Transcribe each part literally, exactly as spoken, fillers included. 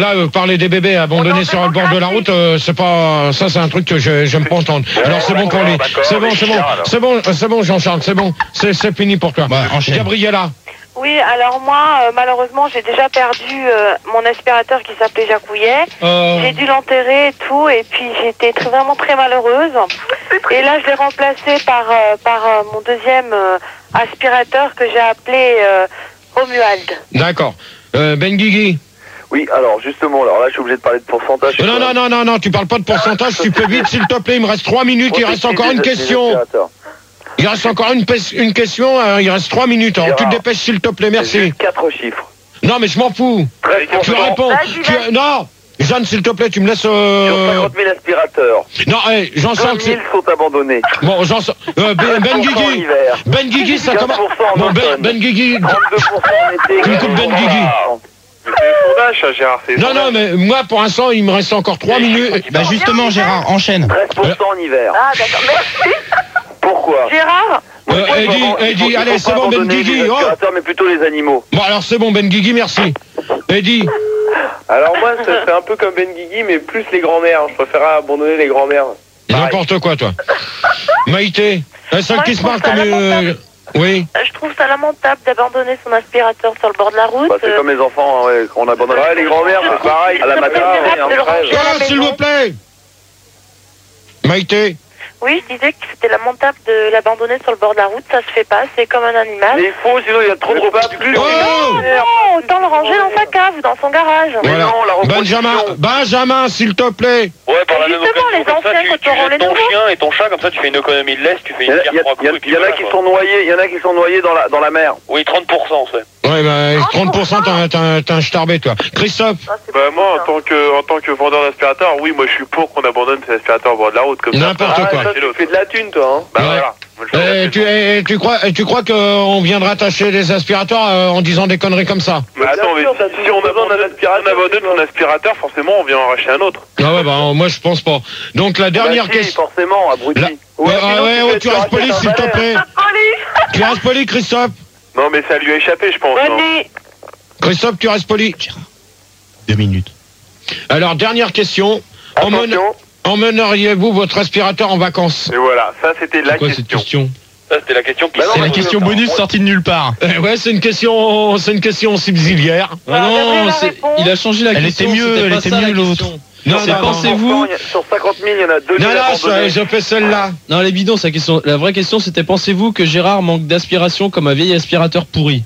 Là, euh, parler des bébés abandonnés sur le bord de la route, euh, c'est pas, ça c'est un truc que je j'aime pas entendre. Alors c'est bon pour lui. C'est bon, c'est bon, c'est bon, c'est bon, Jean-Charles, c'est bon, c'est c'est fini pour toi. Bah, Gabriella. Oui, alors moi, euh, malheureusement, j'ai déjà perdu euh, mon aspirateur qui s'appelait Jacouillet. Euh... J'ai dû l'enterrer et tout, et puis j'étais très, vraiment très malheureuse. Et là, je l'ai remplacé par, euh, par euh, mon deuxième euh, aspirateur que j'ai appelé euh, Romuald. D'accord. Euh, Ben Guigui. Oui, alors justement, alors là, je suis obligé de parler de pourcentage. Non, non, non, non, non, tu parles pas de pourcentage, tu peux vite, s'il te plaît, il me reste trois minutes, il reste encore une question. Il reste encore une, une question, hein, il reste trois minutes, alors tu te dépêches, s'il te plaît, merci. Quatre chiffres. Non, mais je m'en fous. Tu réponds. Tu... Non, Jeanne, s'il te plaît, tu me laisses... Euh... Sur cinquante mille aspirateurs. Non, hey, j'en sens que... vingt mille sont abandonnés. Bon, j'en sens... Euh, Ben, ben Guigui. Ben Guigui, ça commence... Bon, Ben, Ben Guigui... trente-deux pour cent en été. Tu me coupes Ben Guigui. Sondage, Gérard, non, non, mais moi, pour l'instant, il me reste encore trois minutes. Bah justement, Gérard, enchaîne. treize pour cent en hiver. Ah, d'accord, merci. Pourquoi Gérard euh, Eddie, Eddie, allez, c'est bon, Ben Guigui. Oh. Mais plutôt les animaux. Bon, alors c'est bon, Ben Guigui, merci. Eddie. Alors moi, ça serait un peu comme Ben Guigui, mais plus les grands-mères. Je préférerais abandonner les grands-mères. N'importe quoi, toi. Maïté, la seule qui se marre comme... Euh... Oui. Je trouve ça lamentable d'abandonner son aspirateur sur le bord de la route. Bah, c'est comme les enfants, hein, ouais, qu'on abandonne. Ouais, les grands-mères, c'est pareil. À la matin, ah, s'il vous plaît. Maïté. Oui, je disais que c'était lamentable de l'abandonner sur le bord de la route, ça se fait pas, c'est comme un animal. Mais il faut, sinon il y a trop de repas. Plus oh non, non, autant le ranger dans sa cave, dans son garage. Voilà. Non, la Benjamin, Benjamin, s'il te plaît. Ouais, par la même occasion, les comme anciens, ça, tu, quand tu on rend les jettes ton nouveaux. chien et ton chat, comme ça tu fais une économie de laisse, tu fais une pierre trois coups. Il y en a qui sont noyés, il y en a qui sont noyés dans la, dans la mer. Oui, trente pour cent, c'est. Ouais, bah, trente pour cent, t'as un starbé, toi. Christophe. Bah, moi, en tant que, en tant que vendeur d'aspirateur, oui, moi, je suis pour qu'on abandonne ces aspirateurs au bord de la route, comme ça. N'importe quoi. Ça, tu fais de la thune, toi, hein. Bah, voilà. Et tu, et tu crois, et tu crois qu'on viendra attacher les aspirateurs euh, en disant des conneries comme ça? Mais attends, mais si, si on abandonne son aspirateur, forcément, on vient en racheter un autre. Ah ouais, bah, moi, je pense pas. Donc, la dernière bah, si, question. forcément, abruti. La... Ouais, ah, ouais, ouais, tu restes poli, s'il te plaît. Tu restes poli, Christophe. Non, mais ça lui a échappé, je pense. Christophe, tu restes poli. Deux minutes. Alors, dernière question. Emmène... Emmèneriez-vous votre aspirateur en vacances? Et voilà, ça c'était la question. Cette question Ça c'était la question qui... Bah c'est la question bonus sortie de nulle part. Euh, ouais, c'est une question, c'est une question subsidiaire. Ah non, il a changé la elle question. Elle était mieux, elle était mieux l'autre. Non, c'est pensez-vous... Sur cinquante mille, il y en a deux. Non, non, je fais celle-là. Non, les bidons, la question. La vraie question, c'était pensez-vous que Gérard manque d'aspiration comme un vieil aspirateur pourri?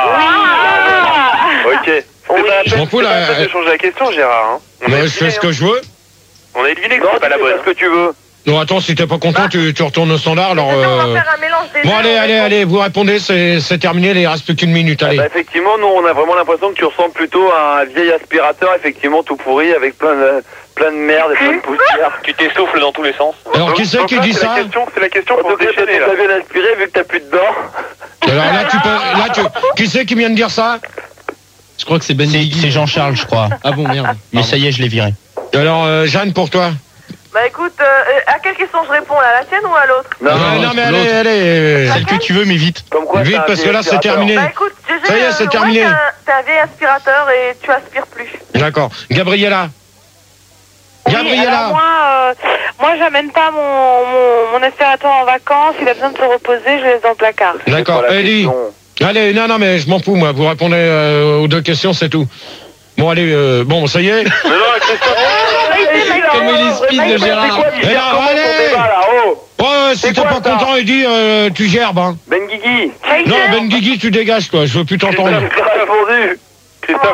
Ah, ok. Je m'en fous là. Tu as changé la question, Gérard. Je fais ce que je veux. On a deviné que c'est pas la bonne. Ce que tu veux. Non, attends, si t'es pas content, tu, tu retournes au standard. Alors, on va euh... faire un mélange des bon, deux, allez, allez, allez, vous répondez, c'est terminé, il reste plus qu'une minute, allez. Ah bah, effectivement, nous, on a vraiment l'impression que tu ressembles plutôt à un vieil aspirateur, effectivement, tout pourri, avec plein de, plein de merde et plein de poussière. Tu t'essouffles dans tous les sens. Alors, qui c'est qui dit ça? C'est la question pour déchaîner, là. Tu viens d'aspirer vu que t'as plus de dents. Alors là, tu peux, là, tu, qui c'est qui vient de dire ça? Je crois que c'est Ben Guigui. C'est Jean-Charles, je crois. Ah bon, merde. Mais ça y est, je l'ai viré. Alors, euh, Jeanne, pour toi? Bah écoute, euh, à quelle question je réponds là? La tienne ou à l'autre? Non, non, non, mais allez, allez. Celle que tu veux, mais vite. Comme quoi, vite, parce que là, c'est terminé. Bah écoute, ça y est, c'est terminé. T'as un vieil aspirateur et tu aspires plus. D'accord. Gabriella. Oui, Gabriella. Alors moi, euh, moi j'amène pas mon, mon, mon aspirateur en vacances, il a besoin de se reposer, je le laisse dans le placard. D'accord, Ellie. Allez, non, non, mais je m'en fous, moi. Vous répondez euh, aux deux questions, c'est tout. Bon, allez, euh, bon, ça y est. Mais non, Christophe. Comme il est speed de Gérard. Mais non, allez. Ouais, si t'es pas content, il dit, euh, tu gerbes, hein. Ben Guigui. Non, Ben Guigui, tu dégages, toi. Je veux plus t'entendre. répondu. Christophe.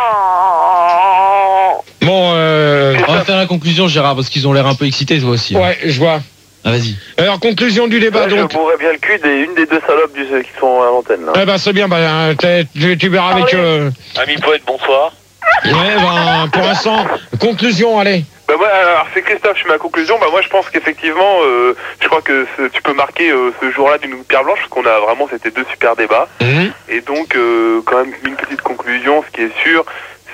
Bon, euh... on va faire la conclusion, Gérard, parce qu'ils ont l'air un peu excités, toi aussi. Ouais, je vois. Ah, vas-y. Alors, conclusion du débat, ouais, donc. Je bourrais bien le cul d'une des deux salopes du, qui sont à l'antenne, là. Eh ben, c'est bien, bah, tu, tu verras avec... Euh... Ami poète, bonsoir. Ouais, ben, pour l'instant, conclusion, allez. Bah moi, alors c'est Christophe, je suis ma conclusion. Bah moi, je pense qu'effectivement, euh, je crois que ce, tu peux marquer euh, ce jour-là d'une pierre blanche, parce qu'on a vraiment, c'était deux super débats. Mmh. Et donc, euh, quand même, une petite conclusion, ce qui est sûr,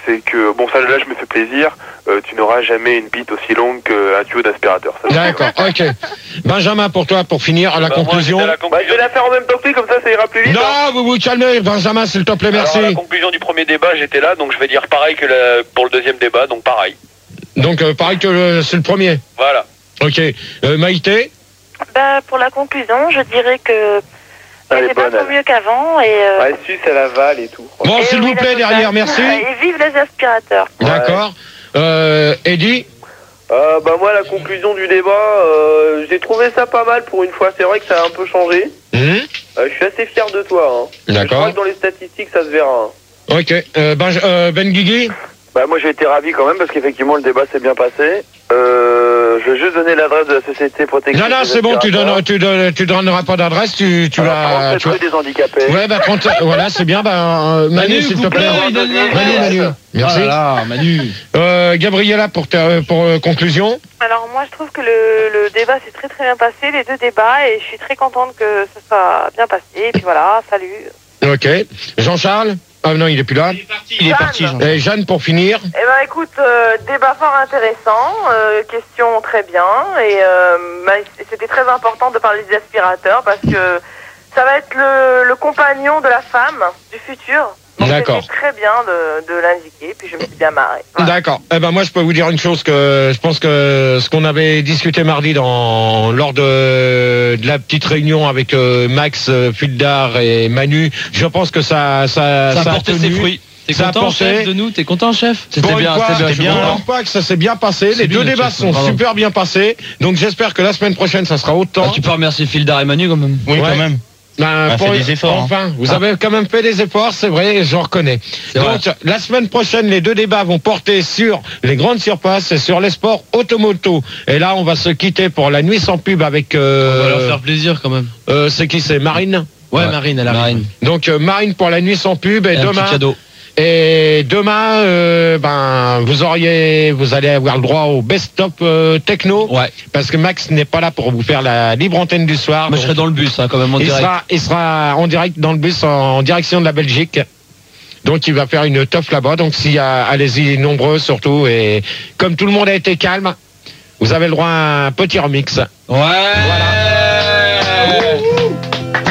c'est que, bon, ça là je me fais plaisir, euh, tu n'auras jamais une bite aussi longue qu'un tuyau d'aspirateur. D'accord, ok. Benjamin, pour toi, pour finir, à la Bah, conclusion. moi, la conclusion... Bah, je vais la faire en même temps que lui, comme ça ça ira plus vite. Non, hein. vous vous calmez, Benjamin, s'il te plaît, merci. Alors, la conclusion du premier débat, j'étais là, donc je vais dire pareil que la... pour le deuxième débat, donc pareil. Donc, euh, pareil que le- c'est le premier. Voilà. Ok. Euh, Maïté? Bah, pour la conclusion, je dirais que Elle est c'est pas bonne, trop elle. mieux qu'avant. Et, euh, Ouais, suce, elle avale et tout. Bon, et s'il oui, vous plaît, la derrière, totale. merci. Et vive les aspirateurs. Ouais. D'accord. Euh, Eddie? Euh, bah moi la conclusion du débat, euh, j'ai trouvé ça pas mal pour une fois, c'est vrai que ça a un peu changé. Hum, Euh, je suis assez fier de toi. Hein. Je D'accord. crois que dans les statistiques ça se verra. Hein. Ok. Euh, ben, euh, Ben Guigui? Bah moi j'ai été ravi quand même parce qu'effectivement le débat s'est bien passé. Euh, je vais juste donner l'adresse de la société protection. Non, non, des c'est bon, tu aspirateurs. donnes, tu donnes, tu donneras pas d'adresse, tu, tu Alors, vas, trente-sept tu vas- rue des handicapés. Ouais, bah, trente, voilà, c'est bien, bah, euh, Manu, Manu, s'il te vous plaît. plaît, il donne Manu, Manu. Merci. Oh là là, Manu. Euh, Gabriella, pour, ta, pour euh, conclusion. Alors moi, je trouve que le, le débat s'est très très bien passé, les deux débats, et je suis très contente que ça soit bien passé. Et puis voilà, salut. Ok. Jean-Charles? Ah non, il est plus là. Il est parti, Jean. Jeanne. Et Jeanne, pour finir. Eh ben écoute, euh, débat fort intéressant, euh, question très bien, et euh, bah, c'était très important de parler des aspirateurs parce que ça va être le, le compagnon de la femme du futur. Donc D'accord. c'était très bien de, de l'indiquer, puis je me suis bien marrée. Voilà. D'accord. Eh ben moi je peux vous dire une chose que je pense que ce qu'on avait discuté mardi dans lors de, de la petite réunion avec euh, Max, euh, Fildar et Manu, je pense que ça ça Ça a ça a porté ses tenu. fruits. T'es Ça a content, porté. chef, de nous? T'es content, chef? Pour une fois, c'était je bien. ne alors. pense pas que ça s'est bien passé. Les C'est deux bien, débats chef, sont bravo. super bien passés. Donc j'espère que la semaine prochaine ça sera autant. Ah, tu peux remercier Fildar et Manu quand même. Oui, Ouais. quand même. Ben, On a pour- fait des efforts, hein. Enfin, vous Ah. avez quand même fait des efforts, c'est vrai, je reconnais. C'est Donc, la semaine prochaine, les deux débats vont porter sur les grandes surfaces et sur les sports automoto. Et là, on va se quitter pour la nuit sans pub avec. Euh, On va leur faire plaisir quand même. euh, c'est qui c'est Marine. Ouais, Ouais. Marine, elle arrive. Marine. Donc euh, Marine pour la nuit sans pub et, Et un demain. petit cadeau. Et demain, euh, ben, vous auriez, vous allez avoir le droit au best-of euh, techno. Ouais. Parce que Max n'est pas là pour vous faire la libre antenne du soir. Moi, je Donc, serai dans le bus, hein, quand même, en il direct. sera, il sera en direct dans le bus en, en direction de la Belgique. Donc il va faire une teuf là-bas. Donc s'il y a, allez-y nombreux surtout. Et comme tout le monde a été calme, vous avez le droit à un petit remix. Ouais. Voilà.